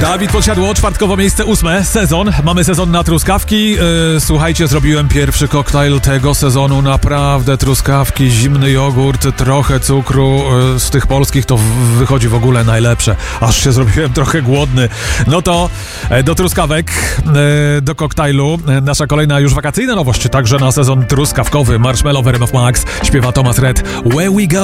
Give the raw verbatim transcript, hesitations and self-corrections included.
Dawid Podsiadło, czwartkowo miejsce ósme, sezon. Mamy sezon na truskawki. Yy, słuchajcie, zrobiłem pierwszy koktajl tego sezonu. Naprawdę truskawki, zimny jogurt, trochę cukru. Yy, z tych polskich to w- wychodzi w ogóle najlepsze. Aż się zrobiłem trochę głodny. No to e, do truskawek, e, do koktajlu. E, nasza kolejna już wakacyjna nowość, także na sezon truskawkowy. Marshmallow w R M F Max śpiewa Thomas Red. Where we go?